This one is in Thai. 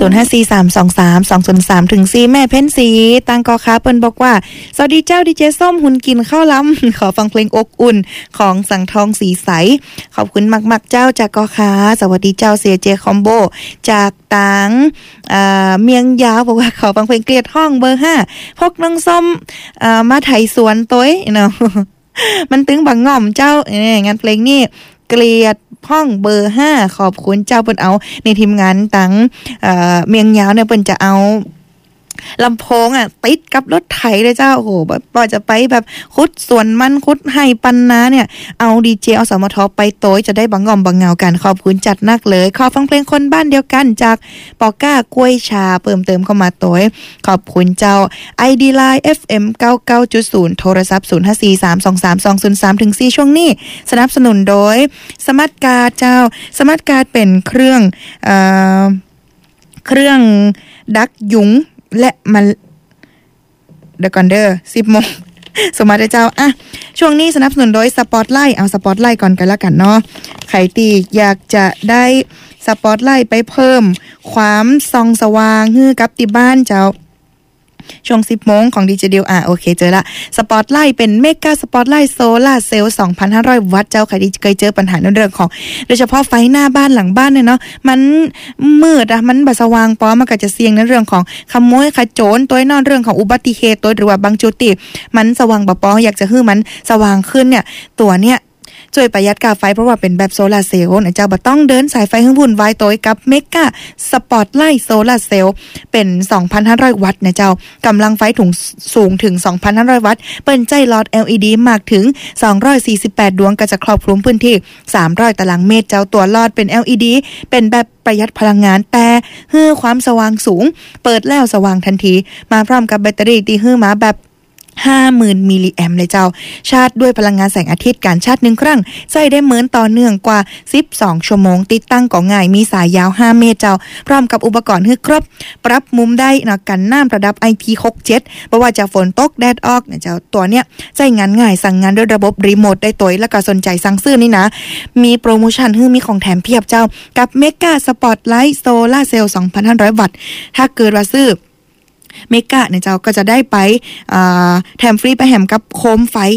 0543232203ถึง4แม่เพ้นสีตังกอค้าเปิ้นบอกว่าสวัสดีเจ้าดีเจส้มหุ่นกินข้าวล้ำ ขอฟังเพลงอกอุ่นของสังทองสีใสขอบคุณมากๆเจ้าจากกอค้าสวัสดีเจ้าเสียเจคอมโบจากตังเมียงยาวบอกว่าขอฟังเพลงเกลียดห้องเบอร์5พกน้องส้มมาไถสวนตัวเนาะ มันตึงบังง่อมเจ้างานเพลงนี่เกลียดห้องเบอร์5ขอบคุณเจ้าเปิ้นเอาในทีมงานตังเมียงยาวเนี่ยเปิ้นจะเอาลำโพงติดกับรถไถเลยเจ้าโอ้โหบ่จะไปแบบคุดสวนมันคุดให้ปันนาเนี่ยเอาดีเจเอาสมทไปโต้ยจะได้บังงอมบังเงากันขอบคุณจัดนักเลยขอฟังเพลงคนบ้านเดียวกันจากปอก้ากล้วยชาเพิ่มเติมเข้ามาโต้ยขอบคุณเจ้า ID Line FM 99.0 โทรศัพท์0543232203ถึง4ช่วงนี้สนับสนุนโดยสมาร์ทการ์ดเจ้าสมาร์ทการ์ดเป็นเครื่องดักยุงและมันเดี๋ยวก่อนเด้อ10 โมง สมัติเจ้าช่วงนี้สนับสนุนโดยสปอตไลท์เอาสปอตไลท์ก่อนกันแล้วกันเนาะใครที่อยากจะได้สปอตไลท์ไปเพิ่มความส่องสว่างให้กับที่บ้านเจ้าช่วง10 โมงของดีเจเดียวโอเคเจอละสปอตไลท์เป็นเมกาสปอตไลท์โซล่าเซลล์ 2,500 วัตต์เจ้าใครที่เคยเจอปัญหาในเรื่องของโดยเฉพาะไฟหน้าบ้านหลังบ้านเนี่ยเนาะมันมืดมันบ่สว่างพอมันก็จะเสี่ยงในเรื่องของขโมยขโจรตัวนอนเรื่องของอุบัติเหตุตัวหรือว่าบางจุดที่มันสว่างบ่พออยากจะให้มันสว่างขึ้นเนี่ยตัวเนี่ยช่วยประหยัดค่าไฟเพราะว่าเป็นแบบโซลาร์เซลล์นะเจ้าบ่ต้องเดินสายไฟให้วุ่นวายตัวกับเมกาสปอตไลท์โซลาร์เซลล์เป็น 2,500 วัตต์นะเจ้ากำลังไฟสูงถึง 2,500 วัตต์เปิ้นใจหลอด LED มากถึง248ดวงก็จะครอบคลุมพื้นที่300ตารางเมตรเจ้าตัวหลอดเป็น LED เป็นแบบประหยัดพลังงานแต่ให้ความสว่างสูงเปิดแล้วสว่างทันทีมาพร้อมกับแบตเตอรี่ที่ให้มาแบบ50,000 มิลลิแอมป์เลยเจ้าชาร์จด้วยพลังงานแสงอาทิตย์การชาร์จ1ครั้งใช้ได้เหมือนต่อเนื่องกว่า12ชั่วโมงติดตั้งก็ง่ายมีสายยาว5เมตรเจ้าพร้อมกับอุปกรณ์ให้ครบปรับมุมได้นะกันน้ำระดับ IP67 บ่ว่าจะฝนตกแดดออกนะเจ้าตัวเนี้ยใช้งานง่ายสั่งงานด้วยระบบรีโมทได้ตัวแล้วก็สนใจสั่งซื้อนี่นะมีโปรโมชั่นให้มีของแถมเพียบเจ้ากับเมกาสปอตไลท์โซล่าร์เซลล์ 2,500 วัตต์ถ้าเกิดว่าซื้อเมกะเนี่ยเจ้าก็จะได้ไปแถมฟรีไปแถมกับโคมไฟ